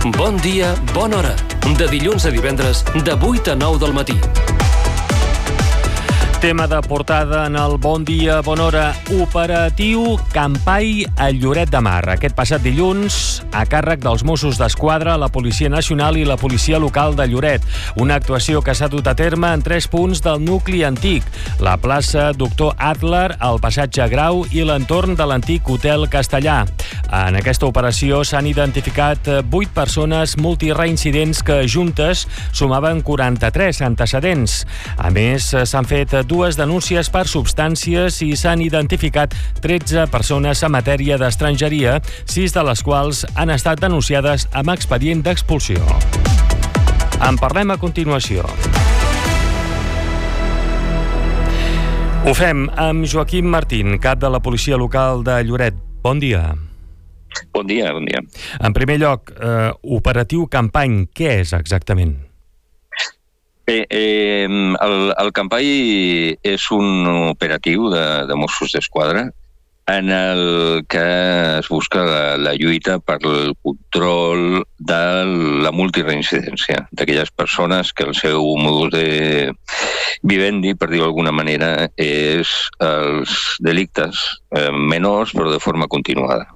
Bon dia, bona hora. De dilluns a divendres, de 8 a 9 del matí. Tema de portada en el Bon dia, bona hora. Operatiu Campai a Lloret de Mar. Aquest passat dilluns, a càrrec dels Mossos d'Esquadra, la Policia Nacional i la Policia Local de Lloret. Una actuació que s'ha dut a terme en 3 punts del nucli antic: la plaça Doctor Adler, el passatge Grau i l'entorn de l'antic Hotel Castellà. En aquesta operació s'han identificat 8 persones multireincidents que juntes sumaven 43 antecedents. A més, s'han fet 2 denúncies per substàncies i s'han identificat 13 persones en matèria d'estrangeria, 6 de les quals han estat denunciades amb expedient d'expulsió. En parlem a continuació. Ho fem amb Joaquim Martín, cap de la Policia Local de Lloret. Bon dia. Bon dia, bon dia. En primer lloc, operatiu Campany, què és exactament? Bé, el Campai és un operatiu de Mossos d'Esquadra en el que es busca la lluita per el control de la multireincidència, d'aquelles persones que el seu modus de vivendi, per dir-ho d'alguna manera, és els delictes menors però de forma continuada.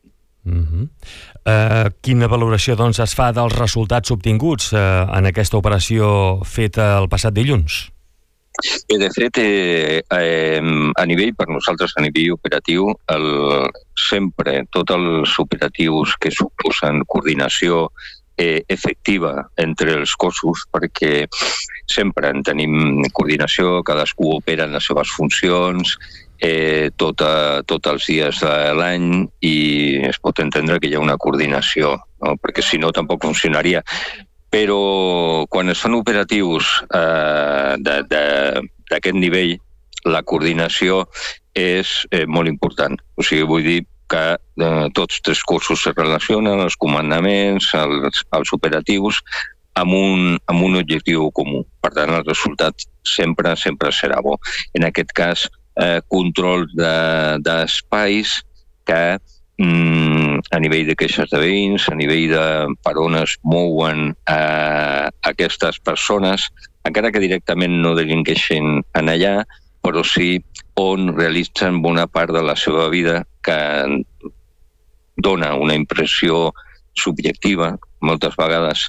Quina valoració doncs es fa dels resultats obtinguts en aquesta operació feta el passat dilluns? De fet, a nivell, per nosaltres, a nivell operatiu, sempre tots els operatius que suposen coordinació efectiva entre els cossos, perquè sempre en tenim coordinació, cadascú opera en les seves funcions, tots els dies de l'any, i es pot entendre que hi ha una coordinació, no? Perquè si no tampoc funcionaria. Però quan es fan operatius d'aquest nivell, la coordinació és molt important. O sigui, vull dir que tots 3 cossos es relacionen, els comandaments, els operatius, amb un objectiu comú. Per tant, el resultat sempre serà bo. En aquest cas, control d'espais que a nivell de queixes de veïns, a nivell de per on es mouen aquestes persones, encara que directament no delinqueixin en allà, però sí on realitzen bona part de la seva vida, que dona una impressió subjectiva, moltes vegades,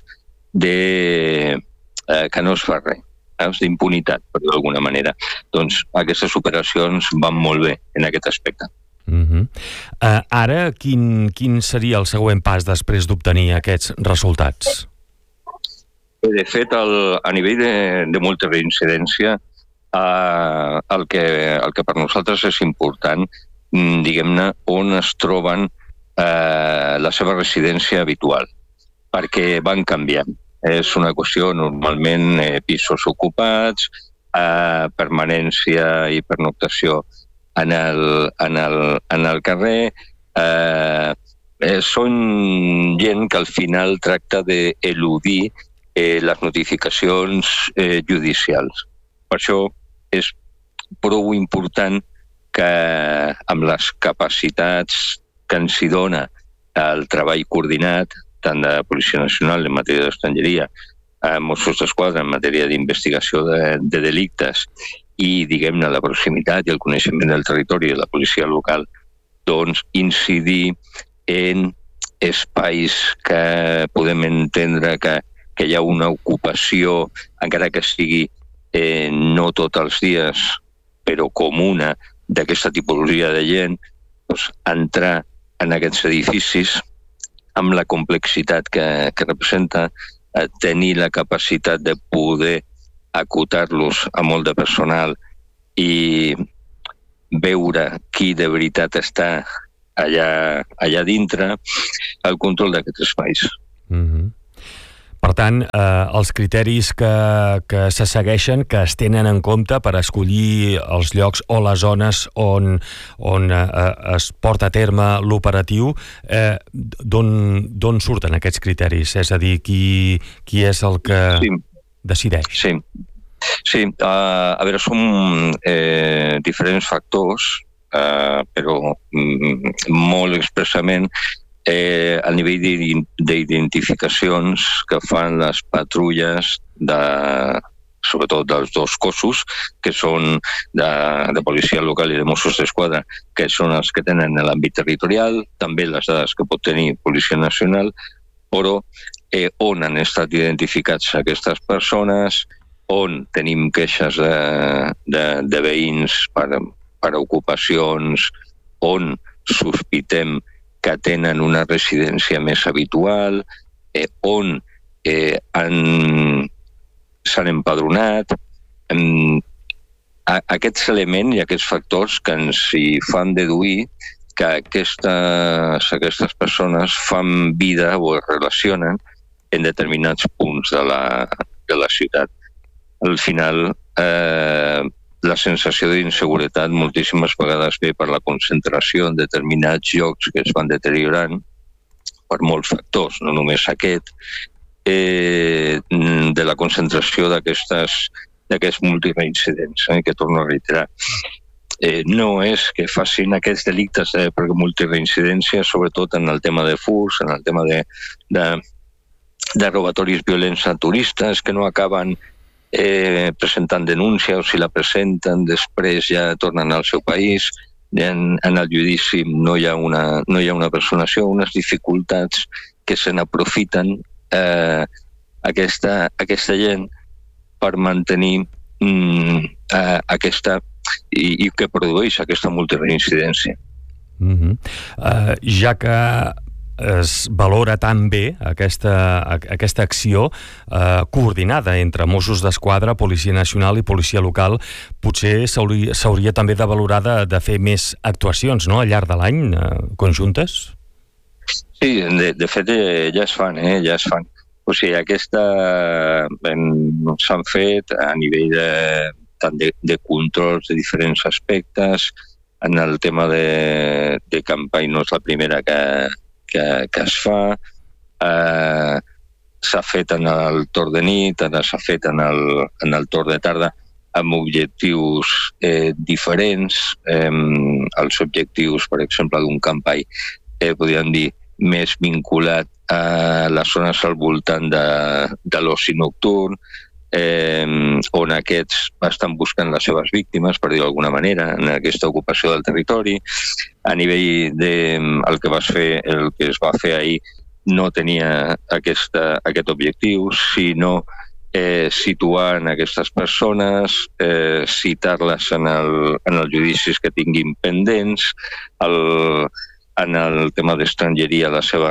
que no es fa res, d'impunitat, per dir-ho d'alguna manera. Doncs aquestes operacions van molt bé en aquest aspecte. Ara, quin seria el següent pas després d'obtenir aquests resultats? De fet, a nivell de molta reincidència, el que per nosaltres és important, diguem-ne, on es troben la seva residència habitual, perquè van canviant. És una qüestió, normalment, pisos ocupats, permanència i pernoctació en el carrer. Són gent que al final tracta d'eludir les notificacions judicials. Per això és prou important que amb les capacitats que ens hi dona el treball coordinat, tant de Policia Nacional en matèria d'estrangeria, Mossos d'Esquadra en matèria d'investigació de delictes i, diguem-ne, la proximitat i el coneixement del territori de la policia local, doncs incidir en espais que podem entendre que hi ha una ocupació, encara que sigui no tots els dies, però comuna d'aquesta tipologia de gent, doncs entrar en aquests edificis amb la complexitat que representa, tenir la capacitat de poder acotar-los a molt de personal i veure qui de veritat està allà dintre, el control d'aquests espais. Per tant, els criteris que se segueixen, que es tenen en compte per escollir els llocs o les zones on es porta a terme l'operatiu, d'on surten aquests criteris? És a dir, qui és el que decideix? Sí. A veure, són diferents factors, però molt expressament al nivell d'identificacions que fan les patrulles sobretot dels dos cossos, que són de policia local i de Mossos d'Esquadra, que són els que tenen l'àmbit territorial, també les dades que pot tenir Policia Nacional, però on han estat identificats aquestes persones, on tenim queixes de veïns per ocupacions, on sospitem que tenen una residència més habitual, on s'han empadronat. Aquests elements i aquests factors que ens hi fan deduir que aquestes persones fan vida o es relacionen en determinats punts de la ciutat. Al final, la sensació d'inseguretat moltíssimes vegades ve per la concentració en determinats llocs que es van deteriorant per molts factors, no només aquest, de la concentració d'aquests multireincidents, que torno a reiterar. No és que facin aquests delictes per multireincidència, sobretot en el tema de furs, en el tema de robatoris violents a turistes que no acaben presentant denúncia, o si la presenten després ja tornen al seu país. En el judici no hi ha una personació, unes dificultats que se n'aprofiten aquesta gent per mantenir aquesta i que produeix aquesta multireincidència. Ja que es valora tan bé aquesta acció coordinada entre Mossos d'Esquadra, Policia Nacional i Policia Local, potser s'hauria també de valorar de fer més actuacions, no?, al llarg de l'any, conjuntes? Sí, de fet ja es fan, O sigui, s'han fet a nivell tant de controls de diferents aspectes. En el tema de campanya no és la primera que es fa. S'ha fet en el torn de nit, ara s'ha fet en el torn de tarda amb objectius diferents. Els objectius, per exemple, d'un campany, podríem dir, més vinculat a les zones al voltant de l'oci nocturn, on aquests estan buscant les seves víctimes, per dir-ho d'alguna manera, en aquesta ocupació del territori. A nivell el que es va fer ahir no tenia aquest objectiu, sinó situar aquestes persones, citar-les en els judicis que tinguin pendents, en el tema d'estrangeria, la seva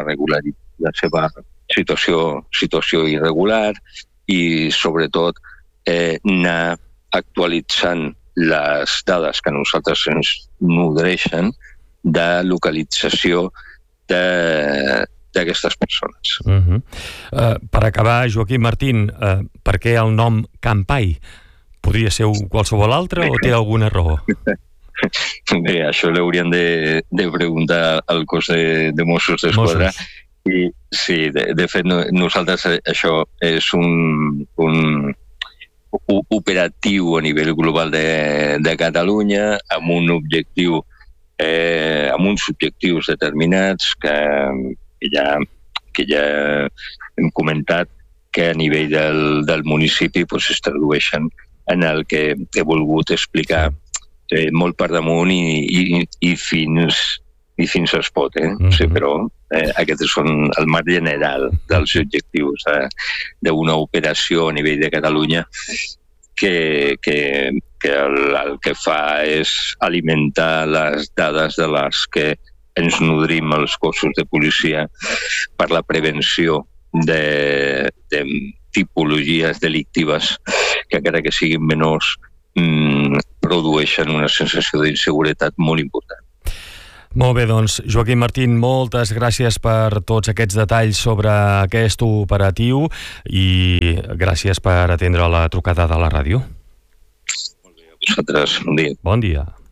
situació irregular, i sobretot anar actualitzant les dades que a nosaltres ens nodreixen de localització d'aquestes persones. Per acabar, Joaquim Martín, per què el nom Campai? Podria ser qualsevol altre o té alguna raó? Bé, això l'hauríem de preguntar al cos de Mossos d'Esquadra. I sí, de fet, nosaltres això és un operatiu a nivell global de Catalunya amb un objectiu, amb uns objectius determinats que ja hem comentat que a nivell del municipi es tradueixen en el que he volgut explicar molt per damunt i fins es pot, Sí, però aquests són el marc general dels objectius d'una operació a nivell de Catalunya que el que fa és alimentar les dades de les que ens nodrim els cossos de policia per la prevenció de tipologies delictives que, encara que siguin menors, produeixen una sensació d'inseguretat molt important. Molt bé, doncs, Joaquim Martín, moltes gràcies per tots aquests detalls sobre aquest operatiu i gràcies per atendre la trucada de la ràdio. Molt bé, a vosaltres. Bon dia. Bon dia.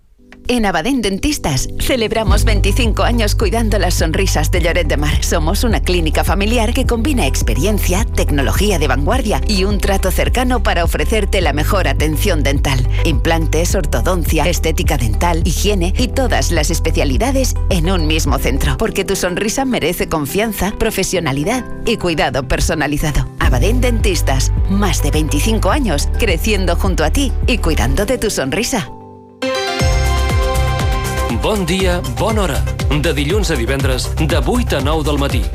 En Abadén Dentistas celebramos 25 años cuidando las sonrisas de Lloret de Mar. Somos una clínica familiar que combina experiencia, tecnología de vanguardia y un trato cercano para ofrecerte la mejor atención dental. Implantes, ortodoncia, estética dental, higiene y todas las especialidades en un mismo centro. Porque tu sonrisa merece confianza, profesionalidad y cuidado personalizado. Abadén Dentistas, más de 25 años creciendo junto a ti y cuidando de tu sonrisa. Bon dia, bona hora. De dilluns a divendres, de 8 a 9 del matí.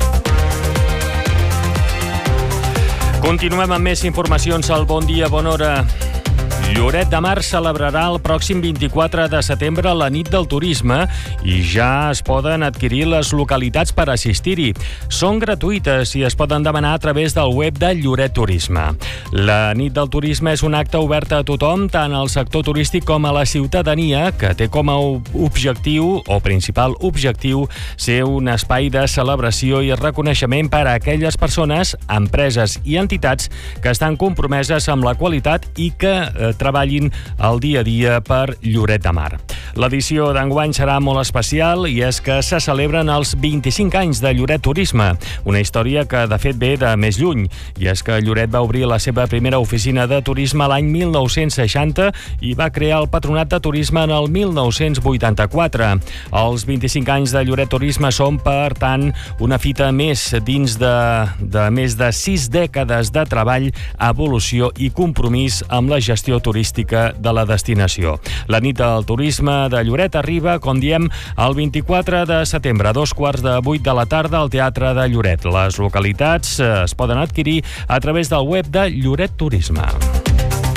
Continuem amb més informacions al Bon Dia, Bona Hora. Lloret de Mar celebrarà el pròxim 24 de setembre la nit del turisme i ja es poden adquirir les localitats per assistir-hi. Són gratuïtes i es poden demanar a través del web de Lloret Turisme. La nit del turisme és un acte obert a tothom, tant al sector turístic com a la ciutadania, que té com a objectiu, o principal objectiu, ser un espai de celebració i reconeixement per a aquelles persones, empreses i entitats que estan compromeses amb la qualitat i que treballin el dia a dia per Lloret de Mar. L'edició d'enguany serà molt especial i és que se celebren els 25 anys de Lloret Turisme, una història que de fet ve de més lluny, i és que Lloret va obrir la seva primera oficina de turisme l'any 1960 i va crear el Patronat de Turisme en el 1984. Els 25 anys de Lloret Turisme són, per tant, una fita més dins de més de 6 dècades de treball, evolució i compromís amb la gestió turística de la destinació. La nit del turisme de Lloret arriba, com diem, el 24 de setembre, a 7:15 de la tarda, al Teatre de Lloret. Les localitats es poden adquirir a través del web de Lloret Turisme.